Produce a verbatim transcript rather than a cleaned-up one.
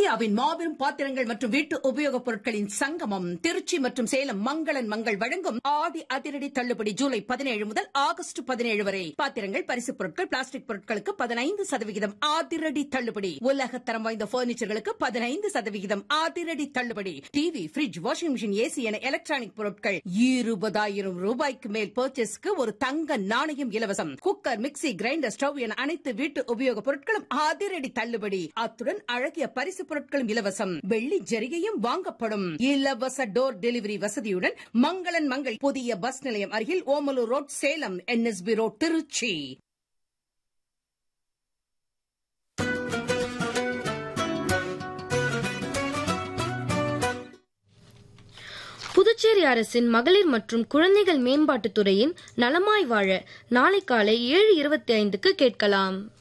இந்தியாவின் மாபெரும் பாத்திரங்கள் மற்றும் வீட்டு உபயோகப் பொருட்களின் சங்கமம் திருச்சி மற்றும் சேலம் மங்களன் மங்கள் வழங்கும் ஆடி அதிரடி தள்ளுபடி ஜூலை பதினேழு முதல் ஆகஸ்ட் பதினேழு வரை. பாத்திரங்கள், பரிசுப் பொருட்கள், பிளாஸ்டிக் பொருட்களுக்கு பதினைந்து சதவிகிதம் அதிரடி தள்ளுபடி. உலக தரம் வாய்ந்த பர்னிச்சர்களுக்கு பதினைந்து சதவிகிதம் அதிரடி தள்ளுபடி. TV, bridge, washing machine, AC என எலக்ட்ரானிக் பொருட்கள் இருபதாயிரம் ரூபாய்க்கு மேல் பர்ச்சேஸ்க்கு ஒரு தங்க நாணயம் இலவசம். குக்கர், மிக்சி, கிரைண்டர், ஸ்டவ் என அனைத்து வீட்டு உபயோகப் பொருட்களும் அதிரடி தள்ளுபடி. அத்துடன் அழகிய பரிசு பொருட்களும் இலவசம். வெள்ளி ஜரிகையும் வாங்கப்படும். இலவச டோர் டெலிவரி வசதியுடன் மங்களன் மங்கள் புதிய பஸ் நிலையம் அருகில் Omalur road, Salem. NSP road, Trichy. Puducherry அரசின் மகளிர் மற்றும் குழந்தைகள் மேம்பாட்டுத் துறையின் நலமாய் வாழ நாளை காலை ஏழு இருபத்தி ஐந்துக்கு கேட்கலாம்.